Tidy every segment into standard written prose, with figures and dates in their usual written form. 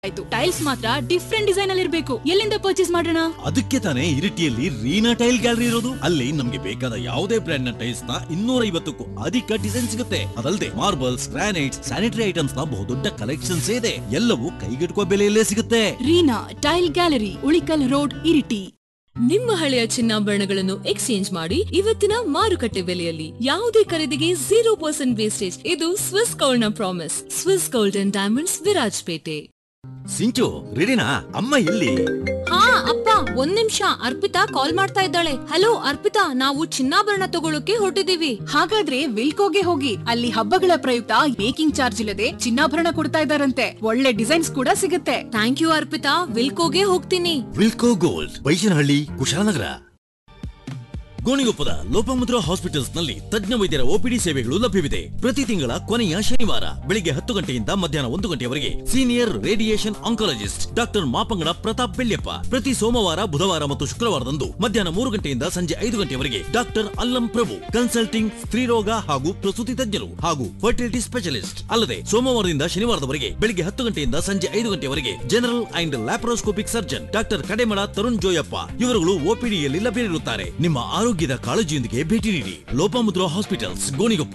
ಆಯ್ತು ಟೈಲ್ಸ್ ಮಾತ್ರ different design ಅಲ್ಲಿ ಇರಬೇಕು. ಎಲ್ಲಿಂದ ಪರ್ಚೇಸ್ ಮಾಡೋಣ? ಅದಕ್ಕೆ ತಾನೇ ಇರಿಟಿಯಲ್ಲಿ ರೀನಾ ಟೈಲ್ ಗ್ಯಾಲರಿ ಇರೋದು. ಅಲ್ಲಿ ನಮ್ಗೆ ಬೇಕಾದ ಯಾವುದೇ ಬ್ರ್ಯಾಂಡ್ ನ ಟೈಲ್ಸ್ ನ 250ಕ್ಕೂ ಅಧಿಕ ಡಿಸೈನ್ ಸಿಗುತ್ತೆ. ಅದಲ್ಲದೆ ಮಾರ್ಬಲ್ಸ್, ಗ್ರಾನೈಟ್ಸ್, ಸ್ಯಾನಿಟರಿ ಐಟಮ್ಸ್ ನ ಬಹುದೊಡ್ಡ ಕಲೆಕ್ಷನ್ಸ್ ಇದೆ. ಎಲ್ಲವೂ ಕೈಗೆಟುಕುವ ಬೆಲೆಯಲ್ಲೇ ಸಿಗುತ್ತೆ. Reena tail gallery, Ulikkal road, Iritty. ನಿಮ್ಮ ಹಳೆಯ ಚಿನ್ನಾಭರಣಗಳನ್ನು ಎಕ್ಸ್ಚೇಂಜ್ ಮಾಡಿ ಇವತ್ತಿನ ಮಾರುಕಟ್ಟೆ ಬೆಲೆಯಲ್ಲಿ ಯಾವುದೇ ಖರೀದಿಗೆ 0% ವೇಸ್ಟೇಜ್. ಇದು ಸ್ವಿಸ್ ಗೋಲ್ಡ್ ನ promise. Swiss gold and diamonds, Virajpet. ಸಿಂಚು ರೆಡಿನಾ? ಅಮ್ಮ ಎಲ್ಲಿ? ಹಾ ಅಪ್ಪ, ಒಂದ್ ನಿಮಿಷ. ಅರ್ಪಿತಾ ಕಾಲ್ ಮಾಡ್ತಾ ಇದ್ದಾಳೆ. ಹಲೋ ಅರ್ಪಿತಾ, ನಾವು ಚಿನ್ನಾಭರಣ ತಗೊಳಕ್ಕೆ ಹೊರಟಿದೀವಿ. ಹಾಗಾದ್ರೆ ವಿಲ್ಕೋಗೆ ಹೋಗಿ, ಅಲ್ಲಿ ಹಬ್ಬಗಳ ಪ್ರಯುಕ್ತ ಮೇಕಿಂಗ್ ಚಾರ್ಜ್ ಇಲ್ಲದೆ ಚಿನ್ನಾಭರಣ ಕೊಡ್ತಾ ಇದಾರಂತೆ. ಒಳ್ಳೆ ಡಿಸೈನ್ಸ್ ಕೂಡ ಸಿಗುತ್ತೆ. ಥ್ಯಾಂಕ್ ಯು ಅರ್ಪಿತಾ, ವಿಲ್ಕೋಗೆ ಹೋಗ್ತೀನಿ. ವಿಲ್ಕೋ ಗೋಲ್ಡ್, ಬೈಶನಹಳ್ಳಿ, ಕುಶಾಲನಗರ. ಗೋಣಿಗೊಪ್ಪದ ಲೋಪಮುದ್ರಾ ಹಾಸ್ಪಿಟಲ್ಸ್ ನಲ್ಲಿ ತಜ್ಞ ವೈದ್ಯರ OPD ಸೇವೆಗಳು ಲಭ್ಯವಿದೆ. ಪ್ರತಿ ತಿಂಗಳ ಕೊನೆಯ ಶನಿವಾರ ಬೆಳಿಗ್ಗೆ 10 ಗಂಟೆಯಿಂದ ಮಧ್ಯಾಹ್ನ 1 ಗಂಟೆಯವರೆಗೆ senior radiation oncologist doctor Mapangada Pratap Belyappa. ಪ್ರತಿ ಸೋಮವಾರ, ಬುಧವಾರ ಮತ್ತು ಶುಕ್ರವಾರದಂದು ಮಧ್ಯಾಹ್ನ 3 ಗಂಟೆಯಿಂದ ಸಂಜೆ 5 ಗಂಟೆಯವರೆಗೆ ಡಾಕ್ಟರ್ ಅಲ್ಲಂ ಪ್ರಭು, ಕನ್ಸಲ್ಟಿಂಗ್ ಸ್ತ್ರೀರೋಗ ಹಾಗೂ ಪ್ರಸೂತಿ ತಜ್ಞರು ಹಾಗೂ ಫರ್ಟಿಲಿಟಿ ಸ್ಪೆಷಲಿಸ್ಟ್. ಅಲ್ಲದೆ ಸೋಮವಾರದಿಂದ ಶನಿವಾರದವರೆಗೆ ಬೆಳಿಗ್ಗೆ 10 ಗಂಟೆಯಿಂದ ಸಂಜೆ 5 ಗಂಟೆಯವರೆಗೆ general and laparoscopic surgeon doctor Kademala Tarun Joyappa ಇವರುಗಳು OPDಯಲ್ಲಿ ಲಭ್ಯರಿರುತ್ತಾರೆ. ನಿಮ್ಮ ಆರೋಗ್ಯದ ಕಾಳಜಿಯೊಂದಿಗೆ ಭೇಟಿ ನೀಡಿ ಲೋಪಮುದ್ರಾ ಹಾಸ್ಪಿಟಲ್ಸ್, ಗೋಣಿಗೊಪ್ಪ.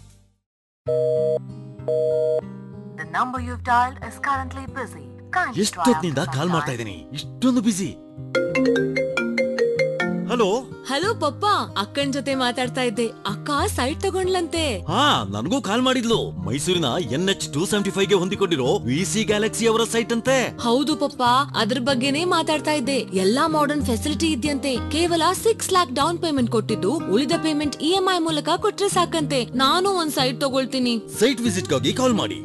ಎಷ್ಟೊತ್ತಿನಿಂದ ಕಾಲ್ ಮಾಡ್ತಾ ಇದ್ದೀನಿ, ಇಷ್ಟೊಂದು ಬಿಸಿ. ಹಲೋ ಹಲೋ ಪಪ್ಪ, ಅಕ್ಕನ್ ಜೊತೆ ಮಾತಾಡ್ತಾ ಇದ್ದೆ. ಅಕ್ಕ ಸೈಟ್ ತಗೊಂಡ್ಲಂತೆ. ಹಾ, ನನಗೂ ಕಾಲ್ ಮಾಡಿದ್ಲು. ಮೈಸೂರಿನ NH275 ಗೆ ಹೊಂದಿಕೊಂಡಿರೋ VC ಗ್ಯಾಲಕ್ಸಿ ಅವರ ಸೈಟ್ ಅಂತೆ. ಹೌದು ಪಪ್ಪ, ಅದ್ರ ಬಗ್ಗೆನೇ ಮಾತಾಡ್ತಾ ಇದ್ದೆ. ಎಲ್ಲಾ ಮಾಡರ್ನ್ ಫೆಸಿಲಿಟಿ ಇದೆಯಂತೆ. ಕೇವಲ 6 lakhs ಡೌನ್ ಪೇಮೆಂಟ್ ಕೊಟ್ಟಿದ್ದು, ಉಳಿದ ಪೇಮೆಂಟ್ EMI ಮೂಲಕ ಕೊಟ್ರೆ ಸಾಕಂತೆ. ನಾನು ಒಂದ್ ಸೈಟ್ ತಗೊಳ್ತೀನಿ. ಸೈಟ್ ವಿಸಿಟ್ ಗಾಗಿ ಕಾಲ್ ಮಾಡಿ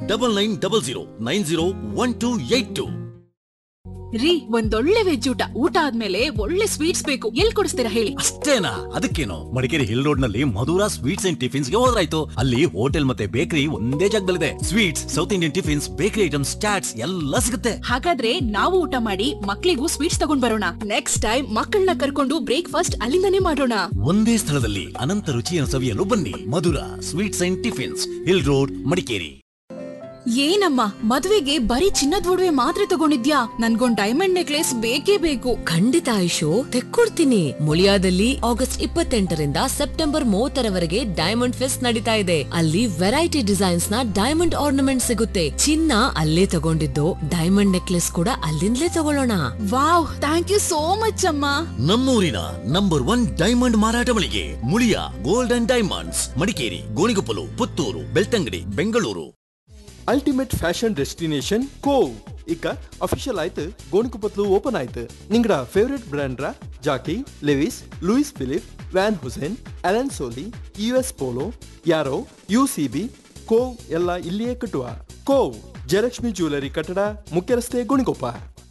9900901282. ರೀ, ಒಂದೊಳ್ಳೆ ವೆಜ್ ಊಟ ಆದ್ಮೇಲೆ ಒಳ್ಳೆ ಸ್ವೀಟ್ಸ್ ಬೇಕು. ಎಲ್ಲಿ ಕೊಡಿಸ್ತೀರಾ ಹೇಳಿ? ಅಷ್ಟೇನಾ? ಅದಕ್ಕೇನು, ಮಡಿಕೇರಿ ಹಿಲ್ ರೋಡ್ ನಲ್ಲಿ ಮಧುರಾ ಸ್ವೀಟ್ಸ್ ಅಂಡ್ ಟಿಫಿನ್ಸ್ ಗೆ ಹೋದ್ರಾಯ್ತು. ಅಲ್ಲಿ ಹೋಟೆಲ್ ಮತ್ತೆ ಬೇಕರಿ ಒಂದೇ ಜಾಗದಲ್ಲಿದೆ. Sweets, south Indian tiffins, bakery items, chaats ಎಲ್ಲ ಸಿಗುತ್ತೆ. ಹಾಗಾದ್ರೆ ನಾವು ಊಟ ಮಾಡಿ ಮಕ್ಳಿಗೂ ಸ್ವೀಟ್ಸ್ ತಗೊಂಡ್ ಬರೋಣ. ನೆಕ್ಸ್ಟ್ ಟೈಮ್ ಮಕ್ಕಳನ್ನ ಕರ್ಕೊಂಡು ಬ್ರೇಕ್ಫಾಸ್ಟ್ ಅಲ್ಲಿಂದಾನೇ ಮಾಡೋಣ. ಒಂದೇ ಸ್ಥಳದಲ್ಲಿ ಅನಂತ ರುಚಿಯನ್ನು ಸವಿಯಲು ಬನ್ನಿ. Madhura sweets and tiffins, hill road, Madikeri. ಏನಮ್ಮ, ಮದ್ವೆಗೆ ಬರೀ ಚಿನ್ನದ ಒಡವೆ ಮಾತ್ರ ತಗೊಂಡಿದ್ಯಾ? ನನ್ಗೊಂದ್ ಡೈಮಂಡ್ ನೆಕ್ಲೆಸ್ ಬೇಕೇ ಬೇಕು. ಖಂಡಿತ Ayush, ತೆಕ್ಕೊಡ್ತೀನಿ. ಮುಳಿಯಾದಲ್ಲಿ August 28ರಿಂದ September 30ರವರೆಗೆ diamond fest ನಡೀತಾ ಇದೆ. ಅಲ್ಲಿ ವೆರೈಟಿ ಡಿಸೈನ್ಸ್ ನ ಡೈಮಂಡ್ ಆರ್ನಮೆಂಟ್ ಸಿಗುತ್ತೆ. ಚಿನ್ನ ಅಲ್ಲೇ ತಗೊಂಡಿದ್ದು, ಡೈಮಂಡ್ ನೆಕ್ಲೆಸ್ ಕೂಡ ಅಲ್ಲಿಂದಲೇ ತಗೊಳ್ಳೋಣ. Wow, thank you so much ಅಮ್ಮ. ನಮ್ಮೂರಿನ ನಂಬರ್ 1 ಡೈಮಂಡ್ ಮಾರಾಟ ಮಳಿಗೆ Muliya gold and diamonds, Madikeri, Gonikoppal, Puttur, Belthangady, Bengaluru. Ultimate fashion destination CoV ಇಕ official ಆಯ್ತು. ಗೋಣಿಕೊಪ್ಪತ್ಲು ಓಪನ್ ಆಯ್ತು. ನಿಂಗಡ favourite ಬ್ರ್ಯಾಂಡ್ರ Jackie, Lewis, Louis Philip, van Hussain, Alan Solih, US polo, ಯಾರೋ, UCB, ಕೋವ್ ಎಲ್ಲ ಇಲ್ಲಿಯೇ ಕಟ್ಟುವ. ಕೋವ್ ಜಯಲಕ್ಷ್ಮಿ ಜ್ಯುವೆಲರಿ ಕಟ್ಟಡ, ಮುಖ್ಯ ರಸ್ತೆ, ಗೋಣಿಕೊಪ್ಪ.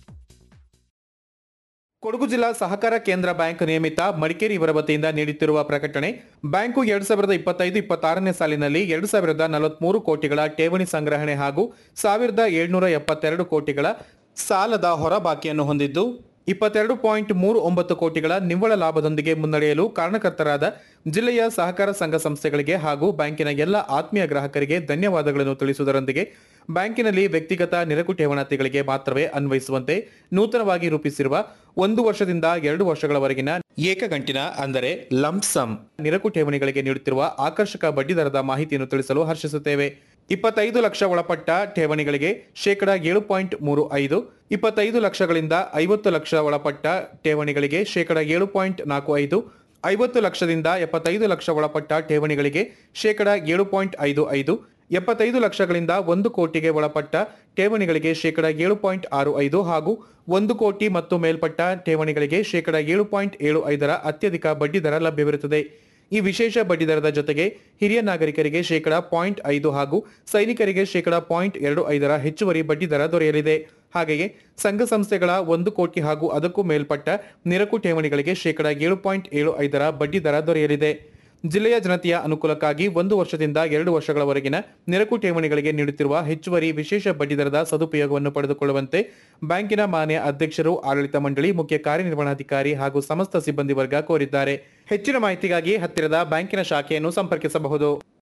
ಕೊಡಗು ಜಿಲ್ಲಾ ಸಹಕಾರ ಕೇಂದ್ರ ಬ್ಯಾಂಕ್ ನಿಯಮಿತ ಮಡಿಕೇರಿ ಇವರ ವತಿಯಿಂದ ನೀಡುತ್ತಿರುವ ಪ್ರಕಟಣೆ. ಬ್ಯಾಂಕು 2025-26ನೇ ಸಾಲಿನಲ್ಲಿ 2043 ಕೋಟಿಗಳ ಠೇವಣಿ ಸಂಗ್ರಹಣೆ ಹಾಗೂ 1772 ಕೋಟಿಗಳ ಸಾಲದ ಹೊರಬಾಕಿಯನ್ನು ಹೊಂದಿದ್ದು, 22.39 ಕೋಟಿಗಳ ನಿವ್ವಳ ಲಾಭದೊಂದಿಗೆ ಮುನ್ನಡೆಯಲು ಕಾರಣಕರ್ತರಾದ ಜಿಲ್ಲೆಯ ಸಹಕಾರ ಸಂಘ ಸಂಸ್ಥೆಗಳಿಗೆ ಹಾಗೂ ಬ್ಯಾಂಕಿನ ಎಲ್ಲ ಆತ್ಮೀಯ ಗ್ರಾಹಕರಿಗೆ ಧನ್ಯವಾದಗಳನ್ನು ತಿಳಿಸುವುದರೊಂದಿಗೆ, ಬ್ಯಾಂಕಿನಲ್ಲಿ ವ್ಯಕ್ತಿಗತ ನಿರಕು ಠೇವಣಾತಿಗಳಿಗೆ ಮಾತ್ರವೇ ಅನ್ವಯಿಸುವಂತೆ ನೂತನವಾಗಿ ರೂಪಿಸಿರುವ 1 ವರ್ಷದಿಂದ 2 ವರ್ಷಗಳವರೆಗಿನ ಏಕಗಂಟಿನ ಅಂದರೆ ಲಂಪ್ಸಮ್ ನಿರಕು ಠೇವಣಿಗಳಿಗೆ ನೀಡುತ್ತಿರುವ ಆಕರ್ಷಕ ಬಡ್ಡಿದರದ ಮಾಹಿತಿಯನ್ನು ತಿಳಿಸಲು ಹರ್ಷಿಸುತ್ತೇವೆ. 25 ಲಕ್ಷ ಒಳಪಟ್ಟ ಠೇವಣಿಗಳಿಗೆ ಶೇಕಡ 7.35, 25 ಲಕ್ಷಗಳಿಂದ 50 ಲಕ್ಷ ಒಳಪಟ್ಟ ಠೇವಣಿಗಳಿಗೆ ಶೇಕಡ 7.45, 50 ಲಕ್ಷದಿಂದ 75 ಲಕ್ಷ ಒಳಪಟ್ಟ ಠೇವಣಿಗಳಿಗೆ ಶೇಕಡ 7.55, 75 ಲಕ್ಷಗಳಿಂದ 1 ಕೋಟಿಗೆ ಒಳಪಟ್ಟ ಠೇವಣಿಗಳಿಗೆ ಶೇಕಡ 7.65 ಹಾಗೂ 1 ಕೋಟಿ ಮತ್ತು ಮೇಲ್ಪಟ್ಟ ಠೇವಣಿಗಳಿಗೆ ಶೇಕಡ 7.75ರ ಅತ್ಯಧಿಕ ಬಡ್ಡಿದರ ಲಭ್ಯವಿರುತ್ತದೆ. ಈ ವಿಶೇಷ ಬಡ್ಡಿದರದ ಜೊತೆಗೆ ಹಿರಿಯ ನಾಗರಿಕರಿಗೆ ಶೇಕಡ 0.5 ಹಾಗೂ ಸೈನಿಕರಿಗೆ ಶೇಕಡ 0.25ರ ಹೆಚ್ಚುವರಿ ಬಡ್ಡಿದರ ದೊರೆಯಲಿದೆ. ಹಾಗೆಯೇ ಸಂಘ ಸಂಸ್ಥೆಗಳ 1 ಕೋಟಿ ಹಾಗೂ ಅದಕ್ಕೂ ಮೇಲ್ಪಟ್ಟ ನಿರಕು ಠೇವಣಿಗಳಿಗೆ ಶೇಕಡ 7.75ರ ಬಡ್ಡಿದರ ದೊರೆಯಲಿದೆ. ಜಿಲ್ಲೆಯ ಜನತೆಯ ಅನುಕೂಲಕ್ಕಾಗಿ 1 ವರ್ಷದಿಂದ 2 ವರ್ಷಗಳವರೆಗಿನ ನಿರಕು ಠೇವಣಿಗಳಿಗೆ ನೀಡುತ್ತಿರುವ ಹೆಚ್ಚುವರಿ ವಿಶೇಷ ಬಡ್ಡಿದರದ ಸದುಪಯೋಗವನ್ನು ಪಡೆದುಕೊಳ್ಳುವಂತೆ ಬ್ಯಾಂಕಿನ ಮಾನ್ಯ ಅಧ್ಯಕ್ಷರು, ಆಡಳಿತ ಮಂಡಳಿ, ಮುಖ್ಯ ಕಾರ್ಯನಿರ್ವಹಣಾಧಿಕಾರಿ ಹಾಗೂ ಸಮಸ್ತ ಸಿಬ್ಬಂದಿ ವರ್ಗ ಕೋರಿದ್ದಾರೆ. ಹೆಚ್ಚಿನ ಮಾಹಿತಿಗಾಗಿ ಹತ್ತಿರದ ಬ್ಯಾಂಕಿನ ಶಾಖೆಯನ್ನು ಸಂಪರ್ಕಿಸಬಹುದು.